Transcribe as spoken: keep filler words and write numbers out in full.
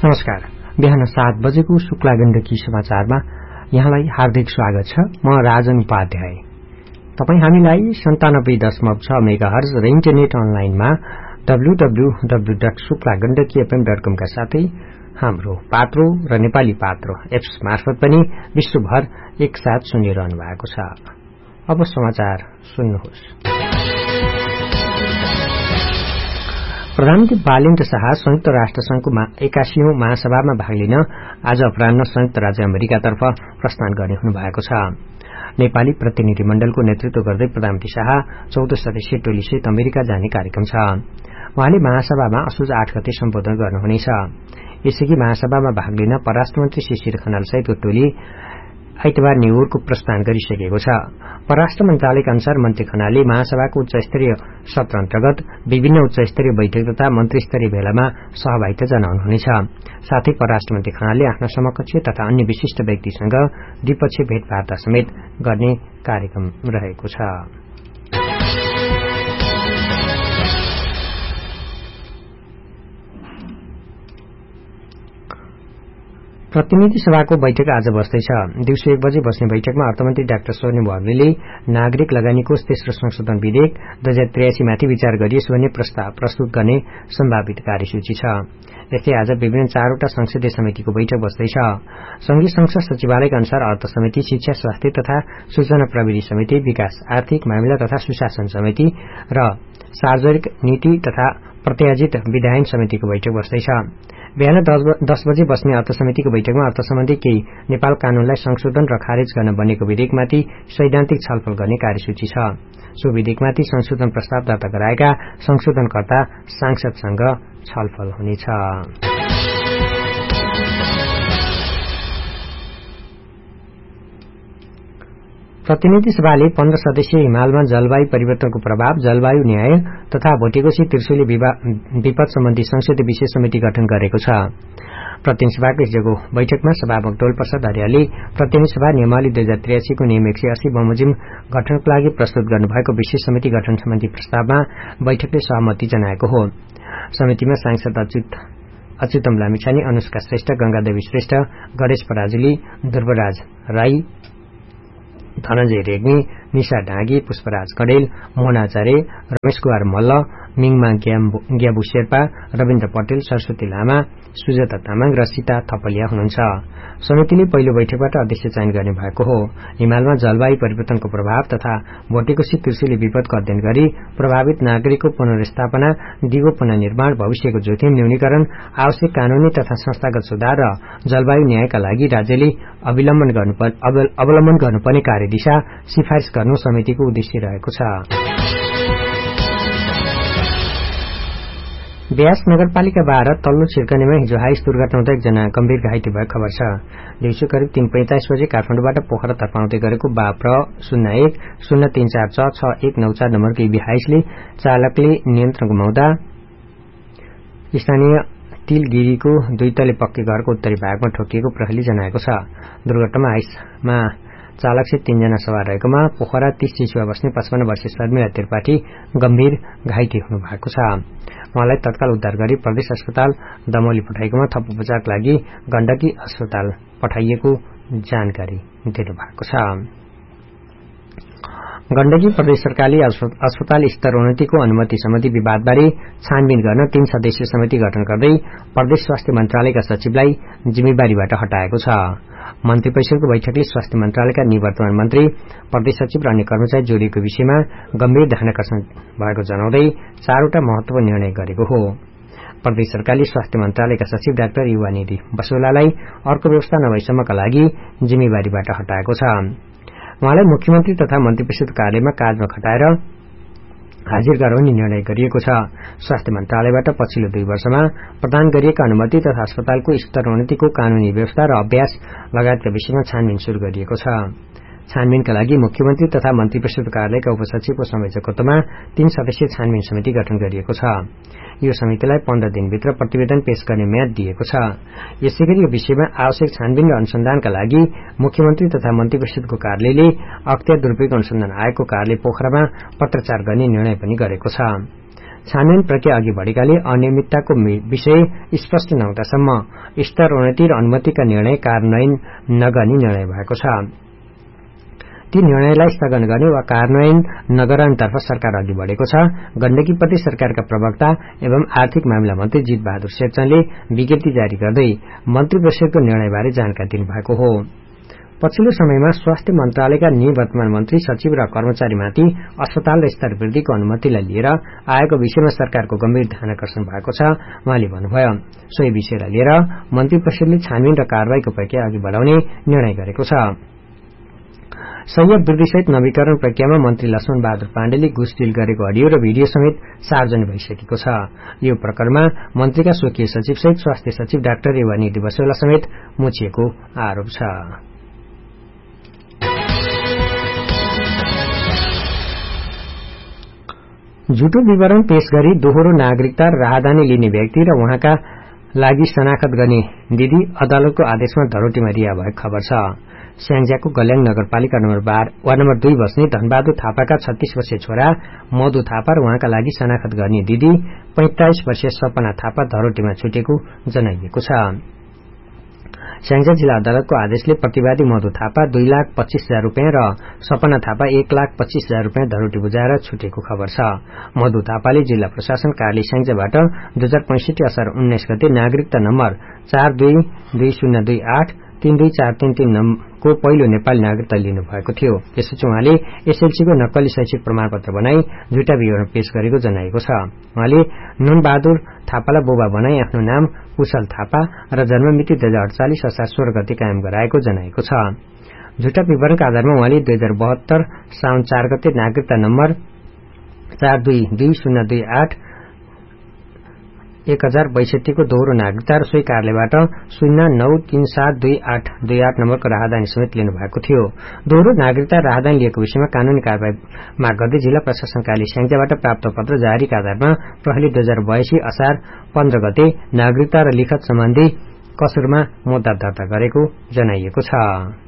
नमस्कार। बिहान सात बजेको शुक्ला गण्डकी समाचारमा यहाँलाई हार्दिक स्वागत छ। म राजन उपाध्याय। तपाई हामीलाई सन्तानब्बे दशमलव छ मेगाहर्ज र इन्टरनेट अनलाइनमा W W W dot Shukla Gandaki FM dot कम का साथै हाम्रो पात्रो र नेपाली पात्रो एप्स मार्फत पनि विश्वभर एकसाथ सुनिरहनु भएको छ। अब समाचार सुन्नुहोस्। प्रधानमन्त्री बालेन्द्र शाह संयुक्त राष्ट्र संघको एकासीौं महासभामा भाग लिन आज अपराह्न संयुक्त राज्य अमेरिकातर्फ प्रस्थान गर्ने हुनुभएको छ। नेपाली प्रतिनिधि मण्डलको नेतृत्व गर्दै प्रधानमन्त्री शाह चौध सदस्यीय टोलीसहित अमेरिका जाने कार्यक्रम छ। उहाँले महासभामा असोज आठ गते सम्बोधन गर्नुहुनेछ। यसअघि महासभामा भाग लिन परराष्ट्र मन्त्री शिशिर खनाल सहितको टोली आइतबार न्यूयोर्कको प्रस्थान गरिसकेको छ। परराष्ट्र मन्त्रालयका अनुसार मन्त्री खनालले महासभाको उच्चस्तरीय सत्र अन्तर्गत विभिन्न उच्चस्तरीय बैठक तथा मन्त्रीस्तरीय भेलामा सहभागिता जनाउनुहुनेछ। साथै परराष्ट्र मन्त्री खनालले आफ्ना समकक्ष तथा अन्य विशिष्ट व्यक्तिसँग द्विपक्षीय भेटवार्ता समेत गर्ने कार्यक्रम रहेको छ। प्रतिनिधि सभाको बैठक आज बस्दैछ। दिउँसो एक बजे बस्ने बैठकमा अर्थमन्त्री डाक्टर स्वर्णिम भर्लेले नागरिक लगानी कोष तेस्रो संशोधन विधेयक दुई हजार त्रियासी माथि विचार गरियोस् भन्ने प्रस्ताव प्रस्तुत गर्ने सम्भावित कार्यसूची छ। यस्तै आज विभिन्न चारवटा संसदीय समितिको बैठक बस्दैछ। संघीय संसद सचिवालयका अनुसार अर्थ समिति, शिक्षा, स्वास्थ्य तथा सूचना प्रविधि समिति, विकास, आर्थिक मामिला तथा सुशासन समिति र सार्वजनिक नीति तथा प्रत्याजित विधायन समितिको बैठक बस्दैछ। बिहान दस बजे बस्ने अर्थ समितिको बैठकमा अर्थ सम्बन्धी केही नेपाल कानूनलाई संशोधन र खारेज गर्न बनेको विधेयकमाथि सैद्धान्तिक छलफल गर्ने कार्यसूची छ। सो विधेयकमाथि संशोधन प्रस्ताव दर्ता गराएका संशोधनकर्ता सांसदसँग छलफल हुनेछ। प्रतिनिधि सभाले पन्ध्र सदस्यीय हिमालमा जलवायु परिवर्तनको प्रभाव, जलवायु न्याय तथा भोटेकोशी त्रिशुली विपद सम्बन्धी संसदीय विशेष समिति गठन गरेको छ। प्रतिनिधि सभाको हिजोको बैठकमा सभामुख डोल प्रसाद आर्यले प्रतिनिधि सभा नियमावली दुई हजार त्रियासी को नियम एक सय अस्सी बमोजिम गठनको लागि प्रस्तुत गर्नुभएको विशेष समिति गठन सम्बन्धी प्रस्तावमा बैठकले सहमति जनाएको हो। समितिमा सांसद अच्युत अच्युतम लामिछाने, अनुष्का श्रेष्ठ, गंगादेवी श्रेष्ठ, गणेश पराजुली, ध्रुवराज राई, धनञ्जय रेग्मी, निशा ढाँगी, पुष्पराज कडेल, मोहन आचार्य, रमेश कुमार मल्ल, मिङमा ग्याबु शेर्पा, रविन्द्र पटेल, सरस्वती लामा, सुजाता तामाङ र सीता थपलिया हुनुहुन्छ। समितिले पहिलो बैठकबाट अध्यक्ष चयन गर्ने भएको हो। हिमालमा जलवायु परिवर्तनको प्रभाव तथा भोटेकोशी त्रिशुली विपदको अध्ययन गरी प्रभावित नागरिकको पुनर्स्थापना, दिगो पुनर्निर्माण, भविष्यको जोखिम न्यूनीकरण, आवश्यक कानूनी तथा संस्थागत सुधार र जलवायु न्यायका लागि राज्यले अवलम्बन गर्नुपर्ने कार्यदिशा सिफारिश गर्नु समितिको उद्देश्य रहेको छ। ब्यास नगरपालिका बाह्र तल्लो छिर्कनेमा हिजो हाइस दुर्घटना हुँदा एकजना गम्भीर घाइते भएको खबर छ। दिउँसो करिब तीन पैंतालिस बजे काठमाडौँबाट पोखरा तर्फ आउँदै गरेको बाप्र शून्य एक शून्य तीन चार छ छ एक नौ चार नम्बरको इबी हाइसले चालकले नियन्त्रण गुमाउँदा स्थानीय तिलगिरीको दुई तले पक्कै घरको उत्तरी भागमा ठोकिएको प्रहरीले जनाएको छ। दुर्घटनामा हाइसमा चालकसहित तीनजना सवार रहेकोमा पोखरा तीस चिसुवा बस्ने पचपन्न वर्षीय शर्मिला त्रिपाठी गम्भीर घाइते हुनु भएको छ। उहाँलाई तत्काल उद्धार गरी प्रदेश अस्पताल दमौली पठाइएकोमा थप उपचारका लागि गण्डकी अस्पताल पठाइएको जानकारी दिनुभएको छ। गण्डकी प्रदेश सरकारले अस्पताल स्तरोन्नतिको अनुमति सम्बन्धी विवादबारे छानबिन गर्न तीन सदस्यीय समिति गठन गर्दै प्रदेश स्वास्थ्य मन्त्रालयका सचिवलाई जिम्मेवारीबाट हटाएको छ। मन्त्री परिषदको बैठकले स्वास्थ्य मन्त्रालयका निवर्तमान मन्त्री, प्रदेश सचिव र अन्य कर्मचारी जोडिएको विषयमा गम्भीर ध्यानाकर्षण भएको जनाउँदै चारवटा महत्वपूर्ण निर्णय गरेको हो। प्रदेश सरकारले स्वास्थ्य मन्त्रालयका सचिव डाक्टर युवानिधि बसोलालाई अर्को व्यवस्था नभएसम्मका लागि जिम्मेवारीबाट हटाएको छ। उहाँलाई मुख्यमन्त्री तथा मन्त्री परिषद कार्यालयमा काजमा खटाएर हाजिर गराउने निर्णय गरिएको छ। स्वास्थ्य मन्त्रालयबाट पछिल्लो दुई वर्षमा प्रदान गरिएका अनुमति तथा अस्पतालको स्तरोन्नतिको कानूनी व्यवस्था र अभ्यास लगायतका विषयमा छानबिन शुरू गरिएको छ। छानबिनका लागि मुख्यमन्त्री तथा मन्त्री परिषद कार्यालयका उपसचिवको संयोजकत्वमा तीन सदस्यीय छानबिन समिति गठन गरिएको छ। यो समितिलाई पन्ध्र दिनभित्र प्रतिवेदन पेश गर्ने म्याद दिएको छ। यसैगरी यो विषयमा आवश्यक छानबिन र अनुसन्धानका लागि मुख्यमन्त्री तथा मन्त्री परिषदको कार्यालयले अख्तियार दुरूपयोग अनुसन्धान आयोगको कार्यालय पोखरामा पत्राचार गर्ने निर्णय पनि गरेको छ। छानबिन प्रक्रिया अघि बढेकाले अनियमितताको विषय स्पष्ट नहुँदासम्म स्तरोन्नति र अनुमतिका निर्णय कार्यान्वयन नगर्ने निर्णय भएको छ। ती निर्णयलाई स्थगन गर्ने वा कार्यान्वयन नगराउनेतर्फ सरकार अघि बढेको छ। गण्डकीप्रदेश सरकारका प्रवक्ता एवं आर्थिक मामिला मन्त्री जीत बहादुर शेरचनले विज्ञप्ति जारी गर्दै मन्त्री परिषदको निर्णयबारे जानकारी दिनुभएको हो। पछिल्लो समयमा स्वास्थ्य मन्त्रालयका निवर्तमान मन्त्री सचिव र कर्मचारीमाथि अस्पताल र स्तर वृद्धिको अनुमतिलाई लिएर आएको विषयमा सरकारको गम्भीर ध्यानाकर्षण भएको छ। उहाँले भन्नुभयो, सोही विषयलाई लिएर मन्त्री परिषदले छानबिन र कारवाहीको प्रक्रिया अघि बढाउने निर्णय गरेको छ। संयम वृद्धिसहित नवीकरण प्रक्रियामा मन्त्री लक्ष्मण बहादुर पाण्डेले घुस डिल गरेको अडियो र भिडियो समेत सार्वजनिक भइसकेको छ। यो प्रकरणमा मन्त्रीका स्वकीय सचिव सहित स्वास्थ्य सचिव डाक्टर रेवा निधि बसौला समेत मुछिएको आरोप छ। झुटो विवरण पेश गरी दोहोरो नागरिकता राहदानी लिने व्यक्ति र उहाँका लागि शनाखत गर्ने दिदी अदालतको आदेशमा धरोटीमा रिहा भएको खबर छ। स्याङ्जाको गल्याङ नगरपालिका नम्बर वार्ड नम्बर दुई बस्ने धनबहादुर थापाका छत्तीस वर्षीय छोरा मधु थापा र उहाँका लागि शनाखत गर्ने दिदी पैंतालिस वर्षीय सपना थापा धरोटीमा छुटेको जनाइएको छ। स्याङ्जा जिल्ला अदालतको आदेशले प्रतिवादी मधु थापा दुई लाख पच्चीस हजार रूपियाँ र सपना थापा एक लाख पच्चीस हजार रूपियाँ धरोटी बुझाएर छुटेको खबर छ। मधु थापाले जिल्ला प्रशासन कार्यालय स्याङ्जाबाट दुई हजार पैंसठी असार उन्नाइस गते नागरिकता नम्बर चार दुई दुई शून्य दुई आठ तीन दुई चार तीन तीन को पहिलो नेपाली नागरिकता लिनुभएको थियो। त्यसपछि उहाँले एसएलसीको नक्कली शैक्षिक प्रमाणपत्र बनाई झुटा विवरण पेश गरेको जनाएको छ। उहाँले नुनबहादुर थापालाई बोबा बनाई आफ्नो नाम कुशल थापा र जन्ममिति दुई हजार अडचालिस असार सोह्र गते कायम गराएको जनाएको छ। झुटा विवरणका आधारमा उहाँले दुई हजार बहत्तर साउन चार गते नागरिकता नम्बर चार दुई दुई शून्य दुई आठ एक हजार बैसठी को दोहोरो नागरिकता र सोही कार्यालयबाट शून्य नौ तीन सात दुई आठ दुई आठ नम्बरको राहदानी समेत लिनुभएको थियो। दोहोरो नागरिकता राहदानी लिएको विषयमा कानूनी कार्यवाही माग गर्दै जिल्ला प्रशासन कार्यालय स्याङ्जाबाट प्राप्त पत्र जारीका आधारमा प्रहरीले दुई हजार बयासी असार पन्ध्र गते नागरिकता र लिखत सम्बन्धी कसुरमा मुद्दा दर्ता गरेको जनाइएको छ।